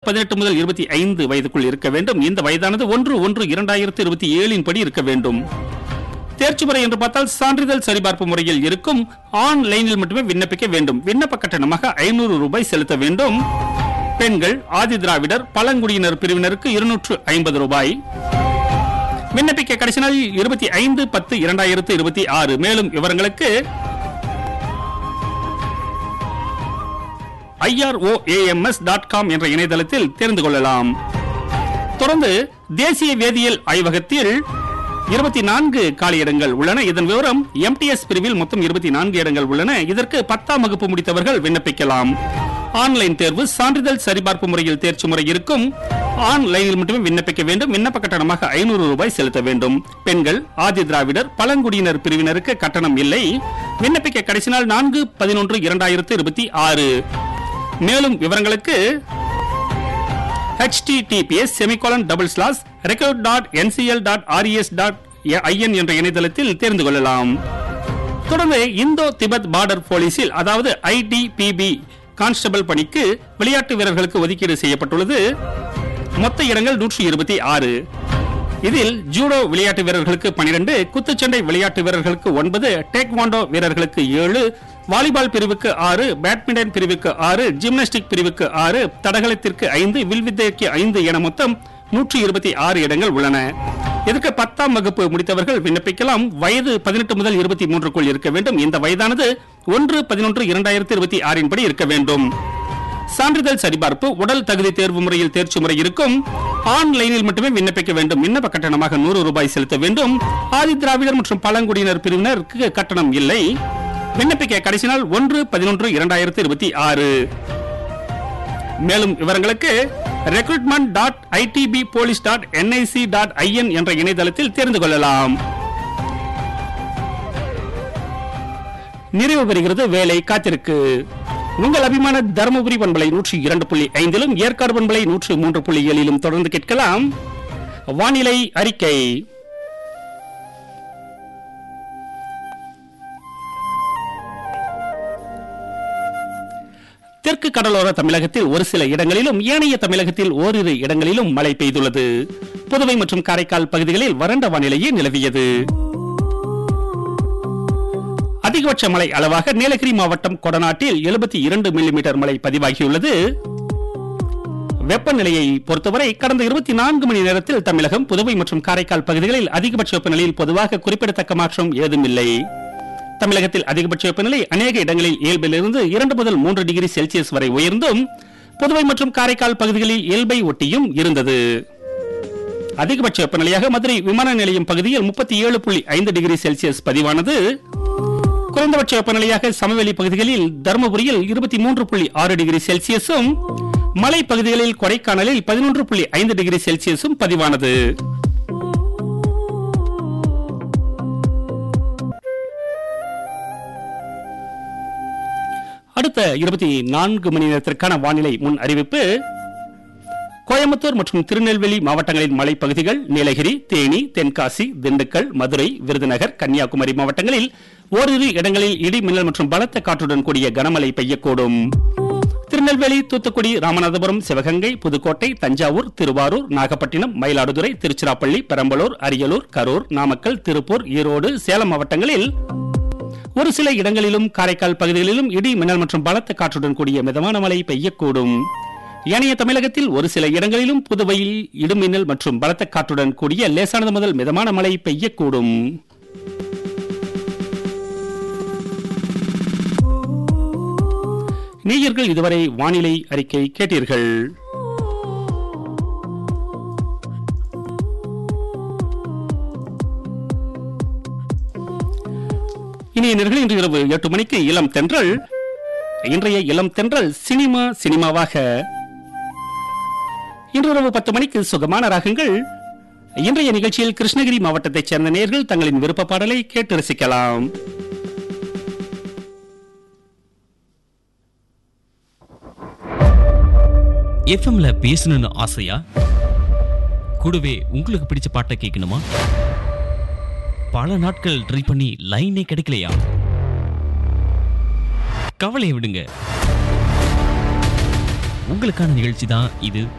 18 முதல் 25 வயதுக்குள் இருக்க வேண்டும். இந்த வயதானது 1/1/2027 படி இருக்க வேண்டும். தேர்ச்சி முறை என்று பார்த்தால் சான்றிதழ் சரிபார்ப்பு முறையில் இருக்கும் ஆன்லைனில் மட்டுமே விண்ணப்பிக்க வேண்டும். விண்ணப்ப கட்டணமாக 500 ரூபாய் செலுத்த வேண்டும். பெண்கள், ஆதி திராவிடர், பழங்குடியினர் பிரிவினருக்கு 250 ரூபாய். விண்ணப்பிக்க கடைசி நாள் 25/10/2026. மேலும் விவரங்களுக்கு irOAMS.com என்ற இணையதளத்தில் தெரிந்து கொள்ளலாம். தொடர்ந்து தேசிய வேதியியல் ஆய்வகத்தில் 24 காலியிடங்கள் உள்ளன. இதன் விவரம் MTS பிரிவில் மொத்தம் 24 இடங்கள் உள்ளன. இதற்கு 10ஆம் வகுப்பு முடித்தவர்கள் விண்ணப்பிக்கலாம். ஆன்லைன் தேர்வு, சான்றிதழ் சரிபார்ப்பு முறையில் தேர்ச்சி முறை இருக்கும். ஆன்லைனில் மட்டுமே விண்ணப்பிக்க வேண்டும். விண்ணப்ப கட்டணமாக 500 ரூபாய் செலுத்த வேண்டும். பெண்கள், ஆதி திராவிடர், பழங்குடியினர் பிரிவினருக்கு கட்டணம் இல்லை. விண்ணப்பிக்க கடைசி நாள் 4/11/2026. மேலும் விவரங்களுக்கு https://recruit.ncl.res.in என்ற இணையதளத்தில் தெரிந்து கொள்ளலாம். தொடர்ந்து இந்தோ திபெத் பார்டர் போலீஸில் அதாவது ITPB கான்ஸ்டபிள் பணிக்கு விளையாட்டு வீரர்களுக்கு ஒதுக்கீடு செய்யப்பட்டுள்ளது. மொத்த இடங்கள் 126. இதில் ஜூடோ விளையாட்டு வீரர்களுக்கு 12, குத்துச்சண்டை விளையாட்டு வீரர்களுக்கு 9, டேக்வாண்டோ வீரர்களுக்கு 7, வாலிபால் பிரிவுக்கு 6, பேட்மிண்டன் பிரிவுக்கு 6, ஜிம்னாஸ்டிக் பிரிவுக்கு 6, தடகளத்திற்கு 5, வில்வித்தைக்கு 5 என மொத்தம் 126 இடங்கள் உள்ளன. இதற்கு 10ஆம் வகுப்பு முடித்தவர்கள் விண்ணப்பிக்கலாம். வயது 18 முதல் 23க்குள் இருக்க வேண்டும். இந்த வயதானது 1/11/2026 படி இருக்க வேண்டும். சான்றிதழ் சரிபார்ப்பு, உடல் தகுதி தேர்வு முறையில் தேர்ச்சி முறை இருக்கும். ஆன்லைனில் மட்டுமே விண்ணப்பிக்க வேண்டும். விண்ணப்ப கட்டணமாக 100 ரூபாய் செலுத்த வேண்டும். ஆதி திராவிடர் மற்றும் பழங்குடியினர் பிரிவினருக்கு கட்டணம் இல்லை. விண்ணப்பிக்க கடைசி நாள் 1/11/2026. மேலும் விவரங்களுக்கு recruitment.itbpolice.nic.in என்ற இணையதளத்தில் தெரிந்து கொள்ளலாம். நிறைவு பெறுகிறது வேலை காத்திருக்கு. உங்கள் அபிமான தருமபுரி பண்பலை 102.5 ஏற்காடு பண்பலை 103.7 தொடர்ந்து கேட்கலாம் வானிலை அறிக்கை. தெற்கு கடலோர தமிழகத்தில் ஒரு சில இடங்களிலும் ஏனைய தமிழகத்தில் ஓரிரு இடங்களிலும் மழை பெய்துள்ளது. புதுவை மற்றும் காரைக்கால் பகுதிகளில் வறண்ட வானிலையே நிலவியது. அதிகபட்ச மழை அளவாக நீலகிரி மாவட்டம் கொடநாட்டில் 72 மில்லிமீட்டர் மழை பதிவாகியுள்ளது. வெப்பநிலையை பொறுத்தவரை கடந்த 24 மணி நேரத்தில் தமிழகம், புதுவை மற்றும் காரைக்கால் பகுதிகளில் அதிகபட்ச வெப்பநிலையில் பொதுவாக குறிப்பிடத்தக்க மாற்றம் ஏதுமில்லை. தமிழகத்தில் அதிகபட்ச வெப்பநிலை அநேக இடங்களில் இயல்பிலிருந்து 2 முதல் 3 டிகிரி செல்சியஸ் வரை உயர்ந்தும் புதுவை மற்றும் காரைக்கால் பகுதிகளில் இயல்பை ஒட்டியும் இருந்தது. அதிகபட்ச வெப்பநிலையாக மதுரை விமான நிலையம் பகுதியில் 37.5 டிகிரி செல்சியஸ் பதிவானது. குறைந்தபட்ச வெப்பநிலையாக சமவெளி பகுதிகளில் தருமபுரியில் 23.6 டிகிரி செல்சியஸும், மலை பகுதிகளில் கொடைக்கானலில் 11.5 டிகிரி செல்சியஸும் பதிவானது. அடுத்த 24 மணி நேரத்திற்கான வானிலை முன் அறிவிப்பு. கோயம்புத்தூர் மற்றும் திருநெல்வேலி மாவட்டங்களின் மலைப்பகுதிகள், நீலகிரி, தேனி, தென்காசி, திண்டுக்கல், மதுரை, விருதுநகர், கன்னியாகுமரி மாவட்டங்களில் ஓரிரு இடங்களில் இடி மின்னல் மற்றும் பலத்த காற்றுடன் கூடிய கனமழை பெய்யக்கூடும். திருநெல்வேலி, தூத்துக்குடி, ராமநாதபுரம், சிவகங்கை, புதுக்கோட்டை, தஞ்சாவூர், திருவாரூர், நாகப்பட்டினம், மயிலாடுதுறை, திருச்சிராப்பள்ளி, பெரம்பலூர், அரியலூர், கரூர், நாமக்கல், திருப்பூர், ஈரோடு, சேலம் மாவட்டங்களில் ஒரு சில இடங்களிலும் காரைக்கால் பகுதிகளிலும் இடி மின்னல் மற்றும் பலத்த காற்றுடன் கூடிய மிதமான மழை பெய்யக்கூடும். ஏனைய தமிழகத்தில் ஒரு சில இடங்களிலும் புதுவையில் இடிமின்னல் மற்றும் பலத்த காற்றுடன் கூடிய லேசானது முதல் மிதமான மழை பெய்யக்கூடும். நேயர்கள் இதுவரை வானிலை அறிக்கை கேட்டீர்கள். இனிய நேயர்களே, இன்று இரவு 8 மணிக்கு இளம் தென்றல். இன்றைய இளம் தென்றல் சினிமாவாக. இன்று இரவு 10 மணிக்கு சுகமான ராகங்கள். இன்றைய நிகழ்ச்சியில் கிருஷ்ணகிரி மாவட்டத்தைச் சேர்ந்த நேயர்கள் தங்களின் விருப்ப பாடலை கேட்டு ரசிக்கலாம். எஃப்எம்ல பேசணும்னு ஆசையா? கூடவே உங்களுக்கு பிடிச்ச பாட்டை கேட்கணுமா? பல நாட்கள் ட்ரை பண்ணி லைனே கிடைக்கலையா? கவலையை விடுங்க, உங்களுக்கான நிகழ்ச்சி தான் இது.